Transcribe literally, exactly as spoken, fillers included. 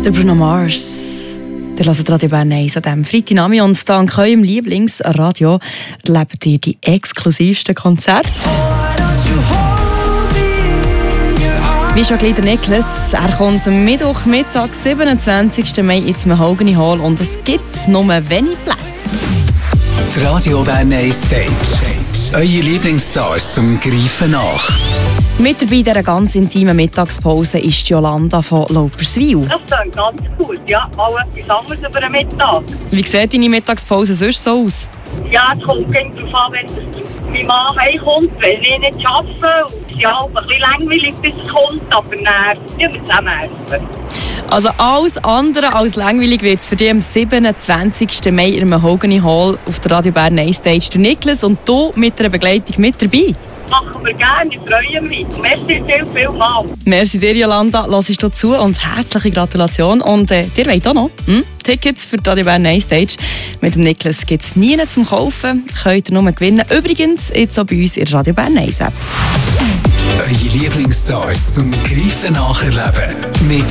Der Bruno Mars. Der hört Radio Bern eins an diesem Freitagnachmittag und dank eurem Lieblingsradio erlebt ihr die exklusivsten Konzerte. Wie schon gleich der Niklas, er kommt am Mittwochmittag, siebenundzwanzigsten Mai ins Mahogany Hall und es gibt nur wenig Plätze. Die Radio Bern eins Stage. Eure Lieblingsstars zum Greifen nach. Mit dabei in dieser ganz intimen Mittagspause ist Jolanda von Lauperswil. Das klingt ganz gut, ja. Mal etwas anderes über den Mittag. Wie sieht deine Mittagspause sonst so aus? Ja, es kommt darauf an, wenn mein Mann heimkommt, wenn ich nicht arbeite. Und es ist ja auch ein bisschen langweilig, bis es kommt, aber dann ja, wir zusammen essen. Also alles andere als langweilig wird es für dich am siebenundzwanzigsten Mai in der Mahogany Hall auf der Radio Bern eins Stage. Der Niklas und du mit einer Begleitung mit dabei. Machen wir gerne, ich freue mich. Merci viel, viel mal. Merci dir, Jolanda. Hörst du zu und herzliche Gratulation. Und äh, dir wollt auch noch hm? Tickets für die Radio Bern eins Stage. Mit dem Niklas gibt es nie zum Kaufen. Könnt ihr nur gewinnen. Übrigens, jetzt auch bei uns in der Radio Bern eins App. Eure Lieblingsstars zum Greifen nacherleben. Mit